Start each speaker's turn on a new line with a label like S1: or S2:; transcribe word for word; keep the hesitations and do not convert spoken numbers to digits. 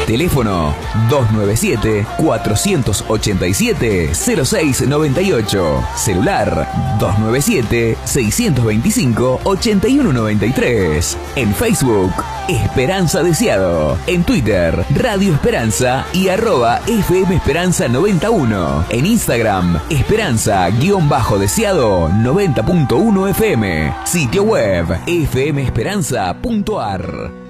S1: Teléfono dos nueve siete, cuatro ocho siete, cero seis nueve ocho. Celular dos nueve siete, seis dos cinco, ocho uno nueve tres. En Facebook, Esperanza Deseado. En Twitter, Radio Esperanza y arroba F M Esperanza noventa y uno. En Instagram, Esperanza-Deseado noventa punto uno F M. Sitio web, f m esperanza punto a r.